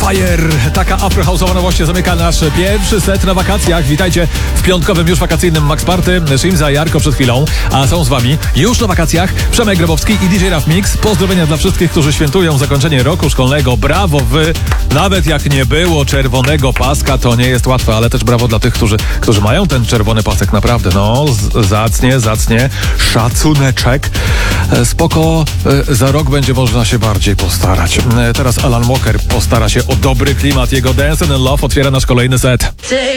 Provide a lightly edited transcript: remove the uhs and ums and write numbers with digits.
Fire. Taka afrohouse'owa nowość zamyka nasz pierwszy set na wakacjach. Witajcie w piątkowym już wakacyjnym Max Party. Szymza, Jarko przed chwilą, a są z wami już na wakacjach Przemek Grabowski i DJ Raf Mix. Pozdrowienia dla wszystkich, którzy świętują zakończenie roku szkolnego. Brawo wy! Nawet jak nie było czerwonego paska, to nie jest łatwe, ale też brawo dla tych, którzy mają ten czerwony pasek. Naprawdę, no, zacnie. Szacuneczek. Spoko, za rok będzie można się bardziej postarać. Teraz Alan Walker postara się o dobry klimat. Jego Dancing in Love otwiera nasz kolejny set.